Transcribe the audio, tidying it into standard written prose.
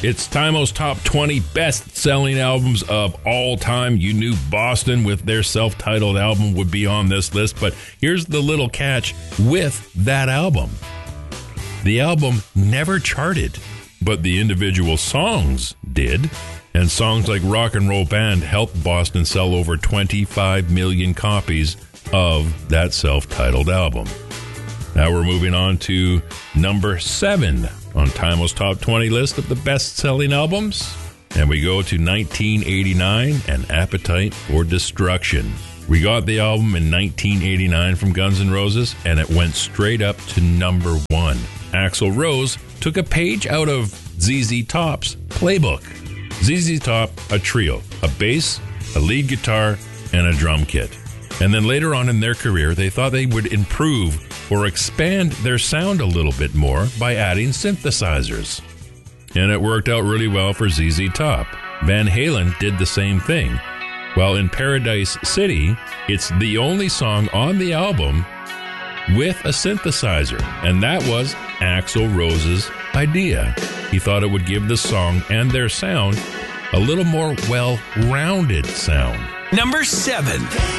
It's Timo's top 20 best-selling albums of all time. You knew Boston with their self-titled album would be on this list, but here's the little catch with that album. The album never charted, but the individual songs did. And songs like Rock and Roll Band helped Boston sell over 25 million copies of that self-titled album. Now we're moving on to number 7 on Timo's top 20 list of the best-selling albums. And we go to 1989 and Appetite for Destruction. We got the album in 1989 from Guns N' Roses, and it went straight up to number 1. Axl Rose took a page out of ZZ Top's playbook. ZZ Top, a trio, a bass, a lead guitar, and a drum kit. And then later on in their career, they thought they would improve or expand their sound a little bit more by adding synthesizers. And it worked out really well for ZZ Top. Van Halen did the same thing. While in Paradise City, it's the only song on the album with a synthesizer, and that was Axl Rose's idea. He thought it would give the song and their sound a little more well-rounded sound. Number 7.